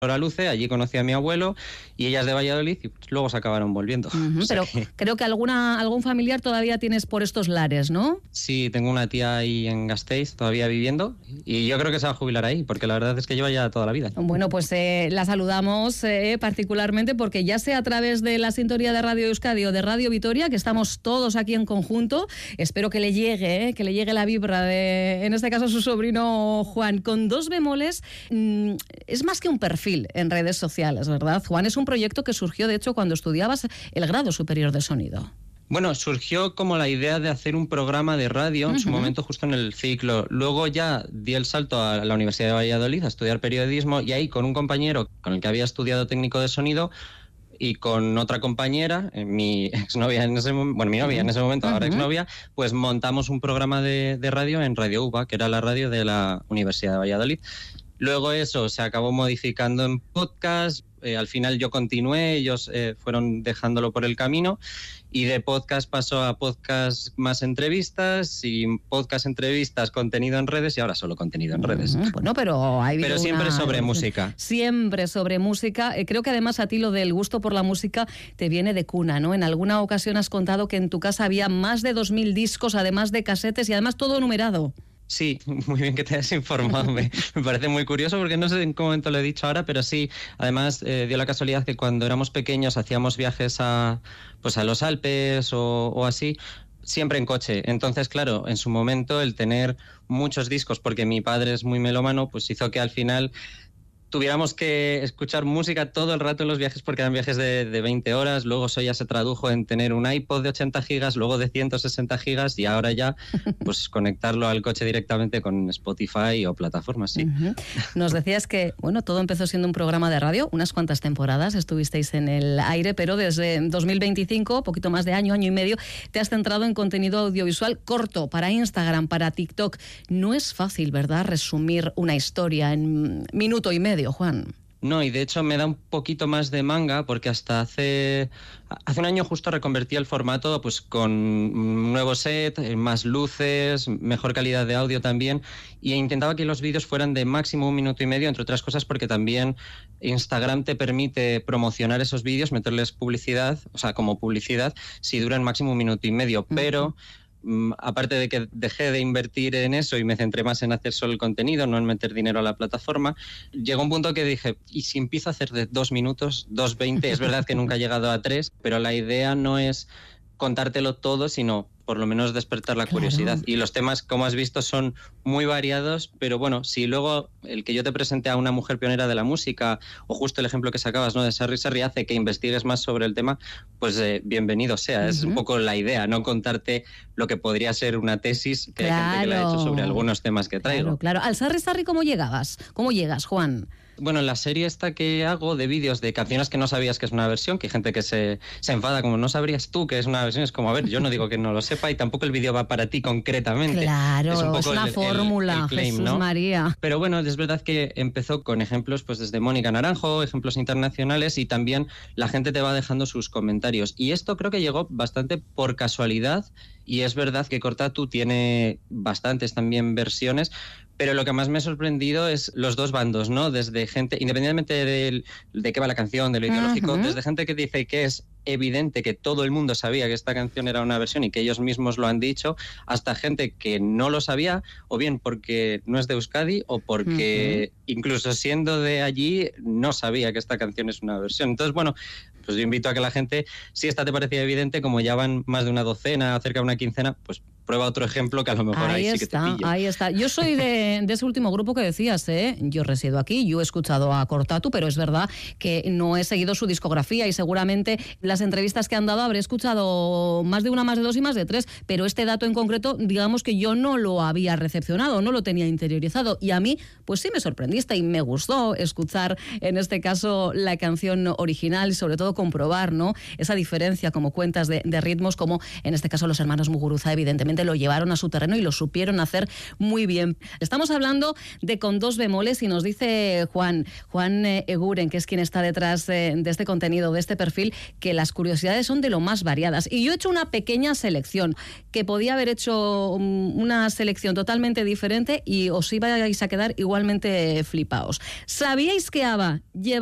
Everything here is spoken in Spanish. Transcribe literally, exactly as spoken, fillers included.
Luce, allí conocí a mi abuelo y ella es de Valladolid y pues, luego se acabaron volviendo. Uh-huh, o sea pero que... creo que alguna algún familiar todavía tienes por estos lares, ¿no? Sí, tengo una tía ahí en Gasteiz todavía viviendo y yo creo que se va a jubilar ahí porque la verdad es que lleva ya toda la vida. Bueno, pues eh, la saludamos eh, particularmente porque ya sea a través de la sintonía de Radio Euskadi o de Radio Vitoria, que estamos todos aquí en conjunto, espero que le llegue, eh, que le llegue la vibra de, en este caso, su sobrino Juan, con dos bemoles. Mmm, es más que un perfil en redes sociales, ¿verdad, Juan? Es un proyecto que surgió, de hecho, cuando estudiabas el grado superior de sonido. Bueno, surgió como la idea de hacer un programa de radio en uh-huh. su momento justo en el ciclo. Luego ya di el salto a la Universidad de Valladolid a estudiar periodismo y ahí con un compañero con el que había estudiado técnico de sonido y con otra compañera, mi exnovia en ese momento, bueno, mi novia en ese momento, ahora uh-huh. exnovia, pues montamos un programa de, de radio en Radio U B A, que era la radio de la Universidad de Valladolid. Luego eso se acabó modificando en podcast, eh, al final yo continué, ellos eh, fueron dejándolo por el camino y de podcast pasó a podcast más entrevistas y podcast entrevistas, contenido en redes y ahora solo contenido en redes. Bueno, pero hay Pero siempre una... sobre música. Siempre sobre música. Eh, creo que además a ti lo del gusto por la música te viene de cuna, ¿no? En alguna ocasión has contado que en tu casa había más de dos mil discos, además de casetes y además todo numerado. Sí, muy bien que te hayas informado. Me, me parece muy curioso porque no sé en qué momento lo he dicho ahora, pero sí, además eh, dio la casualidad que cuando éramos pequeños hacíamos viajes a, pues a los Alpes o, o así, siempre en coche. Entonces, claro, en su momento el tener muchos discos, porque mi padre es muy melómano, pues hizo que al final tuviéramos que escuchar música todo el rato en los viajes porque eran viajes de, de veinte horas, luego eso ya se tradujo en tener un iPod de ochenta gigas, luego de ciento sesenta gigas y ahora ya pues conectarlo al coche directamente con Spotify o plataformas, sí. Uh-huh. Nos decías que, bueno, todo empezó siendo un programa de radio, unas cuantas temporadas estuvisteis en el aire, pero desde dos mil veinticinco, poquito más de año, año y medio, te has centrado en contenido audiovisual corto para Instagram, para TikTok. No es fácil, ¿verdad?, resumir una historia en minuto y medio, Juan. No, y de hecho me da un poquito más de manga porque hasta hace hace un año justo reconvertí el formato pues con un nuevo set, más luces, mejor calidad de audio también, y intentaba que los vídeos fueran de máximo un minuto y medio, entre otras cosas porque también Instagram te permite promocionar esos vídeos, meterles publicidad, o sea, como publicidad, si duran máximo un minuto y medio, uh-huh. pero aparte de que dejé de invertir en eso y me centré más en hacer solo el contenido, no en meter dinero a la plataforma, llegó un punto que dije, ¿y si empiezo a hacer de dos minutos, dos veinte? Es verdad que nunca he llegado a tres, pero la idea no es contártelo todo, sino por lo menos despertar la claro. curiosidad. Y los temas, como has visto, son muy variados, pero bueno, si luego el que yo te presente a una mujer pionera de la música, o justo el ejemplo que sacabas, ¿no?, de Sarri Sarri, hace que investigues más sobre el tema, pues eh, bienvenido sea. Uh-huh. Es un poco la idea, no contarte lo que podría ser una tesis que claro. hay gente que la ha hecho sobre algunos temas que traigo. Claro, claro. Al Sarri Sarri, ¿cómo llegabas? ¿Cómo llegas, Juan? Bueno, la serie esta que hago de vídeos de canciones que no sabías que es una versión, que hay gente que se, se enfada como no sabrías tú que es una versión, es como, a ver, yo no digo que no lo sepa y tampoco el vídeo va para ti concretamente. Claro, es, un poco es una el, fórmula, el, el claim, Jesús ¿no? María. Pero bueno, es verdad que empezó con ejemplos pues desde Mónica Naranjo, ejemplos internacionales, y también la gente te va dejando sus comentarios. Y esto creo que llegó bastante por casualidad, y es verdad que Cortatu tiene bastantes también versiones, pero lo que más me ha sorprendido es los dos bandos, ¿no? Desde gente, independientemente de, de qué va la canción, de lo ideológico, uh-huh. desde gente que dice que es evidente que todo el mundo sabía que esta canción era una versión y que ellos mismos lo han dicho, hasta gente que no lo sabía, o bien porque no es de Euskadi, o porque uh-huh. incluso siendo de allí no sabía que esta canción es una versión. Entonces, bueno, pues yo invito a que la gente, si esta te parecía evidente, como ya van más de una docena, cerca de una quincena, pues prueba otro ejemplo que a lo mejor ahí, ahí sí está, que te pillo. Ahí está. Yo soy de, de ese último grupo que decías, ¿eh? Yo resido aquí, yo he escuchado a Cortatu, pero es verdad que no he seguido su discografía y seguramente las entrevistas que han dado habré escuchado más de una, más de dos y más de tres, pero este dato en concreto, digamos que yo no lo había recepcionado, no lo tenía interiorizado, y a mí pues sí me sorprendiste y me gustó escuchar en este caso la canción original y sobre todo comprobar, ¿no?, esa diferencia, como cuentas, de, de ritmos, como en este caso los hermanos Muguruza evidentemente realmente lo llevaron a su terreno y lo supieron hacer muy bien. Estamos hablando de Con dos bemoles y nos dice Juan, Juan Eguren, que es quien está detrás de, de este contenido, de este perfil, que las curiosidades son de lo más variadas. Y yo he hecho una pequeña selección, que podía haber hecho una selección totalmente diferente y os ibais a quedar igualmente flipaos. ¿Sabíais que ABBA lleva